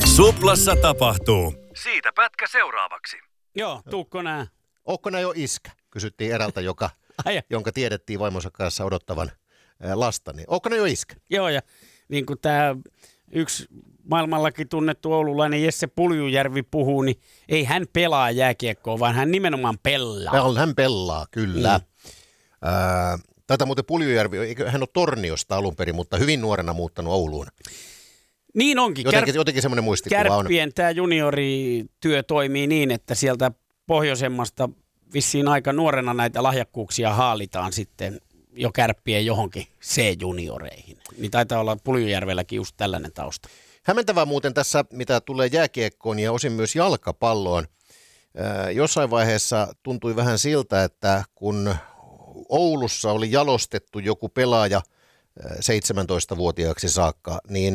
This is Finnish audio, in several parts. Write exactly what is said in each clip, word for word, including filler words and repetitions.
Suplassa tapahtuu. Siitä pätkä seuraavaksi. Joo, Tuukko nää. Ootko nää jo iskä? Kysyttiin erältä, joka, jonka tiedettiin vaimonsa kanssa odottavan lasta. Niin, ootko nää jo iskä? Joo, ja niin kuin tämä yksi maailmallakin tunnettu oululainen Jesse Puljujärvi puhuu, niin ei hän pelaa jääkiekkoa, vaan hän nimenomaan pelaa. Hän pelaa, kyllä. Mm. Äh, Tätä muuten Puljujärvi, hän on Torniosta alun perin, mutta hyvin nuorena muuttanut Ouluun. Niin onkin. Jotenkin, jotenkin semmoinen muistikuva on. Kärppien tämä juniorityö toimii niin, että sieltä pohjoisemmasta vissiin aika nuorena näitä lahjakkuuksia haalitaan sitten jo Kärppien johonkin C-junioreihin. Niin taitaa olla Puljujärvelläkin just tällainen tausta. Hämmentävää muuten tässä, mitä tulee jääkiekkoon ja osin myös jalkapalloon. Äh, jossain vaiheessa tuntui vähän siltä, että kun Oulussa oli jalostettu joku pelaaja seitsemäntoistavuotiaaksi saakka, niin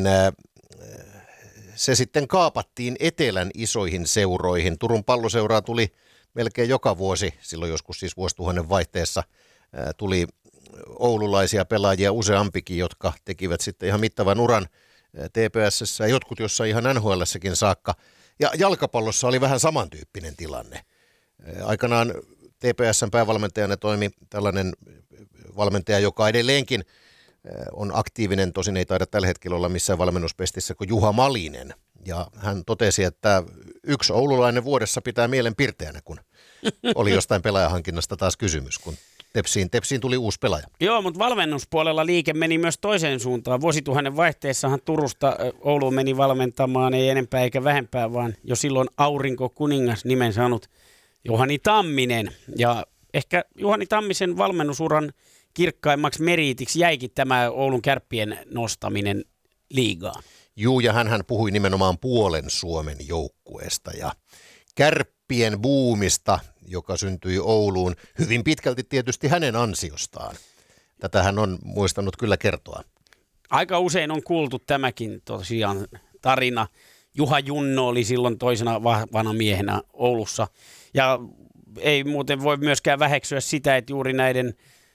se sitten kaapattiin etelän isoihin seuroihin. Turun Palloseuraa tuli melkein joka vuosi, silloin joskus siis vuosituhannen vaihteessa, tuli oululaisia pelaajia useampikin, jotka tekivät sitten ihan mittavan uran T P S:ssä ja jotkut jossain ihan N H L:ssäkin saakka. Ja jalkapallossa oli vähän samantyyppinen tilanne. Aikanaan T P S:n päävalmentajana toimi tällainen valmentaja, joka edelleenkin on aktiivinen, tosin ei taida tällä hetkellä olla missään valmennuspestissä kuin Juha Malinen. Ja hän totesi, että yksi oululainen vuodessa pitää mielen pirteänä, kun oli jostain pelaajahankinnasta taas kysymys, kun Tepsiin, Tepsiin tuli uusi pelaaja. Joo, mutta valmennuspuolella liike meni myös toiseen suuntaan. Vuosituhannen vaihteessahan Turusta Ouluun meni valmentamaan, ei enempää eikä vähempää, vaan jo silloin Aurinko Kuningas nimen saanut Juhani Tamminen. Ja ehkä Juhani Tammisen valmennusuran kirkkaimmaksi meriitiksi jäikin tämä Oulun Kärppien nostaminen liigaan. Juu, ja hänhän puhui nimenomaan puolen Suomen joukkueesta ja Kärppien buumista, joka syntyi Ouluun hyvin pitkälti tietysti hänen ansiostaan. Tätä hän on muistanut kyllä kertoa. Aika usein on kuultu tämäkin tosiaan tarina. Juha Junno oli silloin toisena vahvana miehenä Oulussa. Ja ei muuten voi myöskään väheksyä sitä, että juuri näiden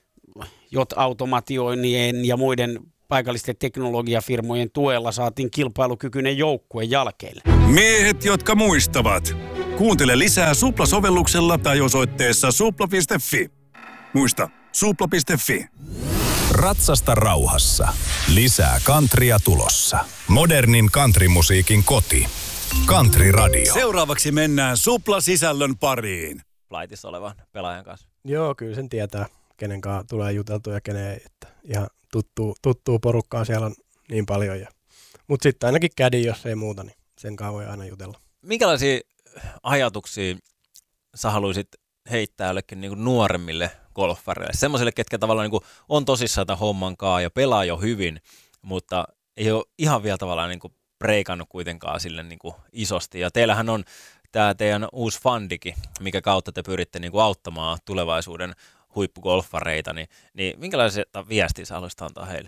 jot-automatioinnin ja muiden paikallisten teknologiafirmojen tuella saatiin kilpailukykyinen joukkue jalkeille. Miehet, jotka muistavat. Kuuntele lisää Supla-sovelluksella tai osoitteessa supla piste fi. Muista, supla piste fi. Ratsasta rauhassa. Lisää countrya tulossa. Modernin countrymusiikin koti. Country Radio. Seuraavaksi mennään Supla-sisällön pariin. Flightissa olevan pelaajan kanssa. Joo, kyllä sen tietää, kenen kanssa tulee juteltua ja kenen ei. Että ihan tuttuu, tuttuu porukkaa siellä on niin paljon. Ja... Mutta sitten ainakin kädi, jos ei muuta, niin sen kanssa voi aina jutella. Minkälaisia ajatuksia sä haluaisit heittää jollekin niin kuin nuoremmille golfareille? Semmoisille, ketkä tavallaan niin kuin on tosissaan tämän homman kanssa ja pelaa jo hyvin, mutta ei ole ihan vielä tavallaan niin kuin breikannut kuitenkaan sille niin kuin isosti. Ja teillähän on tämä teidän uusi fundikin, mikä kautta te pyritte niin kuin auttamaan tulevaisuuden huippugolfareita, niin, niin minkälaisia viestiä sä haluaisit antaa heille?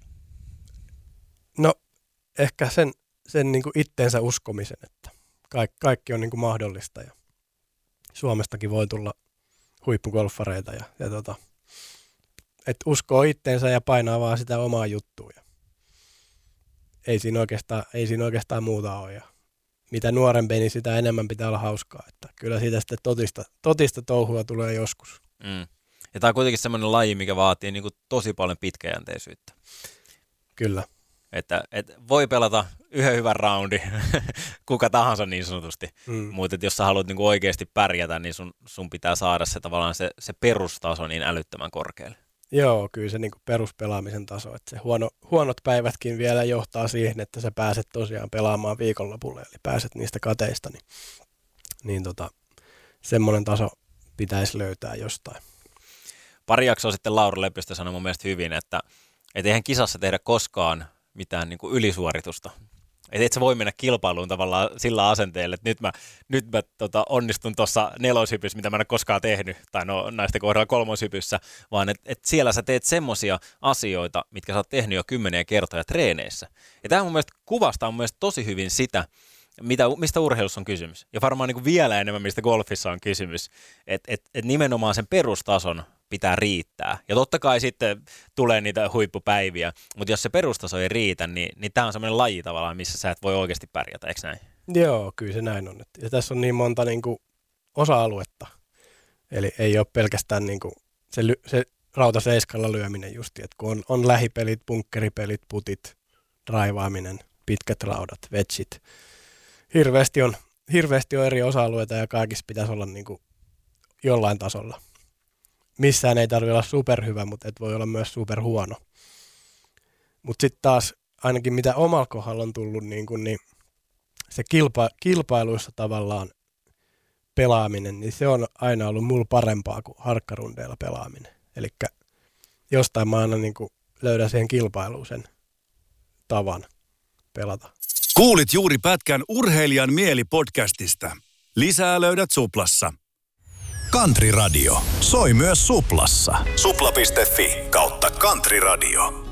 No ehkä sen, sen niin kuin itteensä uskomisen, että kaikki, kaikki on niin kuin mahdollista ja Suomestakin voi tulla huippugolfareita ja, ja tota, että uskoo itteensä ja painaa vaan sitä omaa juttua. Ja ei siinä oikeastaan, ei siinä oikeastaan muuta ole. Ja mitä nuorempi, niin sitä enemmän pitää olla hauskaa. Että kyllä siitä sitten totista, totista touhua tulee joskus. Mm. Ja tämä on kuitenkin semmoinen laji, mikä vaatii niin kuin tosi paljon pitkäjänteisyyttä. Kyllä. Että et voi pelata yhden hyvän roundin, kuka tahansa niin sanotusti, mm. mutta jos sä haluat niin kuin oikeasti pärjätä, niin sun, sun pitää saada se tavallaan se, se perustaso niin älyttömän korkealle. Joo, kyllä se niin kuin peruspelaamisen taso, että se huono, huonot päivätkin vielä johtaa siihen, että sä pääset tosiaan pelaamaan viikonlopulle, eli pääset niistä kateista, niin, niin tota, semmoinen taso pitäisi löytää jostain. Pari jaksoa sitten Laura Lepistö sanoi mun mielestä hyvin, että et eihän kisassa tehdä koskaan mitään niin kuin ylisuoritusta. Että et sä voi mennä kilpailuun tavallaan sillä asenteella, että nyt mä, nyt mä tota, onnistun tuossa neloshypyssä, mitä mä en ole koskaan tehnyt, tai no naisten kohdalla kolmoshypyssä, vaan että et siellä sä teet semmosia asioita, mitkä sä oot tehnyt jo kymmeniä kertoja treeneissä. Ja tämä mun mielestä kuvastaa mun mielestä tosi hyvin sitä, mitä, mistä urheilussa on kysymys. Ja varmaan niin kuin vielä enemmän, mistä golfissa on kysymys. Että et, et nimenomaan sen perustason pitää riittää. Ja totta kai sitten tulee niitä huippupäiviä, mutta jos se perustaso ei riitä, niin, niin tämä on semmoinen laji tavallaan, missä sä et voi oikeasti pärjätä, eikö näin? Joo, kyllä se näin on. Ja tässä on niin monta niin kuin osa-aluetta. Eli ei ole pelkästään niin kuin se, se rautaseiskalla lyöminen justi, että kun on, on lähipelit, bunkkeripelit, putit, draivaaminen, pitkät raudat, vetsit. Hirveästi on, hirveästi on eri osa-alueita ja kaikissa pitäisi olla niin kuin jollain tasolla. Missään ei tarvitse olla superhyvä, mutta et voi olla myös superhuono. Mutta sitten taas ainakin mitä omalla kohdalla on tullut, niin, kun, niin se kilpa, kilpailuissa tavallaan pelaaminen, niin se on aina ollut mulla parempaa kuin harkkarundeilla pelaaminen. Eli jostain mä aina niin kuin löydän siihen kilpailuun sen tavan pelata. Kuulit juuri pätkän Urheilijan mieli podcastista. Lisää löydät Suplassa. Country Radio soi myös Suplassa. Supla piste fi kautta Country Radio.